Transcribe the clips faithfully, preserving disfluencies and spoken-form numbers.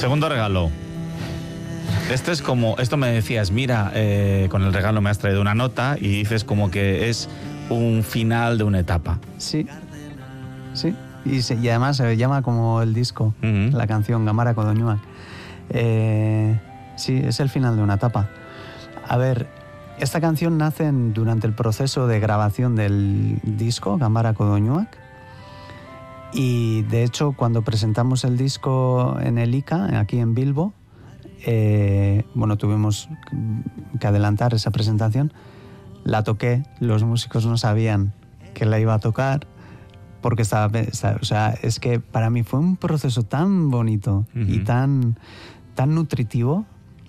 Segundo regalo. Este es como, esto me decías, mira, eh, con el regalo me has traído una nota y dices como que es un final de una etapa. Sí, sí. Y, se, y además se llama como el disco, uh-huh. la canción Gamara Kodoñuak. Eh, sí, es el final de una etapa. A ver, esta canción nace en, durante el proceso de grabación del disco Gamara Kodoñuak. Y de hecho, cuando presentamos el disco en el I C A, aquí en Bilbo, eh, bueno, tuvimos que adelantar esa presentación. La toqué, los músicos no sabían que la iba a tocar, porque estaba, estaba, o sea, es que para mí fue un proceso tan bonito uh-huh. y tan, tan nutritivo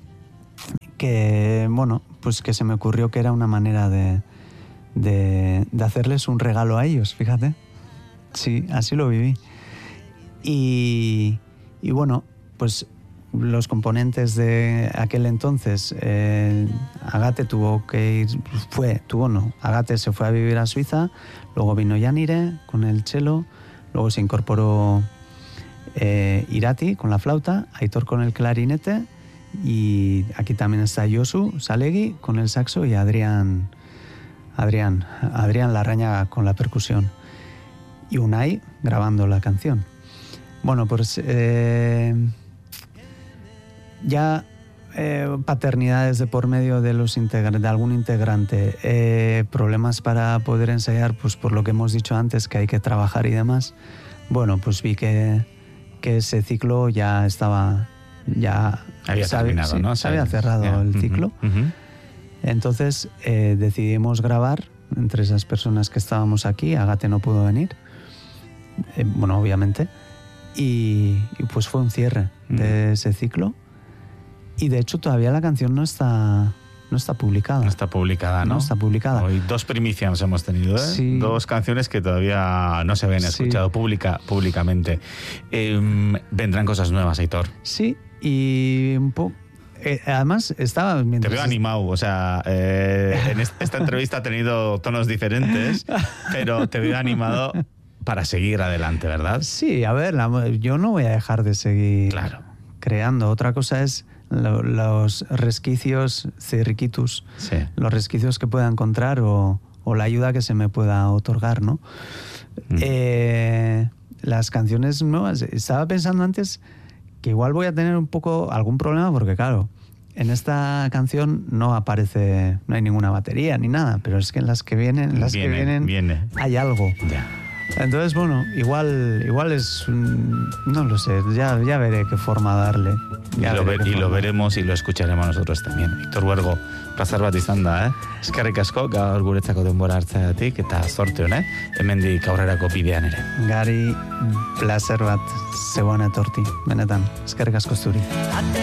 que, bueno, pues que se me ocurrió que era una manera de, de, de hacerles un regalo a ellos, fíjate. Sí, así lo viví. Y, y bueno, pues los componentes de aquel entonces, eh, Agate tuvo que ir, fue, tuvo no, Agate se fue a vivir a Suiza, luego vino Yanire con el cello, luego se incorporó eh, Irati con la flauta, Aitor con el clarinete y aquí también está Josu Salegui con el saxo y Adrián, Adrián, Adrián Larrañaga con la percusión y Unai grabando la canción. Bueno, pues eh, ya eh, paternidades de por medio de los integra- de algún integrante, eh, problemas para poder ensayar, pues por lo que hemos dicho antes, que hay que trabajar y demás. Bueno, pues vi que, que ese ciclo ya estaba, ya había se terminado, sí, ¿no? Se había cerrado yeah. el ciclo. Uh-huh, uh-huh. Entonces eh, decidimos grabar entre esas personas que estábamos aquí. Agate no pudo venir, eh, bueno, obviamente, y, y pues fue un cierre uh-huh. de ese ciclo. Y de hecho todavía la canción no está, no está publicada. No está publicada, ¿no? No está publicada. Hoy dos primicias hemos tenido, ¿eh? Sí. Dos canciones que todavía no se habían escuchado sí. pública, públicamente. Eh, vendrán cosas nuevas, Aitor. Sí, y un poco... Eh, además estaba... Te veo animado, o sea, eh, en esta entrevista ha tenido tonos diferentes, pero te veo animado para seguir adelante, ¿verdad? Sí, a ver, la, yo no voy a dejar de seguir claro. creando. Otra cosa es... los resquicios cirriquitus, sí. los resquicios que pueda encontrar o, o la ayuda que se me pueda otorgar, ¿no? Mm. Eh, las canciones nuevas, estaba pensando antes que igual voy a tener un poco algún problema porque claro, en esta canción no aparece, no hay ninguna batería ni nada, pero es que en las que vienen, en las viene, que vienen viene. hay algo. Ya. Entonces, bueno, igual igual es... No lo sé, ya, ya veré qué forma darle. Ya y lo, ver, y lo veremos y lo escucharemos nosotros también. Víctor Huergo, plazer bat izan da, eh? Eskerrik asko, gaur guretzako denbora hartzeagatik eta zorte hone, hemendik aurrerako bidean ere. Gari, plazer bat zeuan etorti, benetan. Eskerrik asko zuri.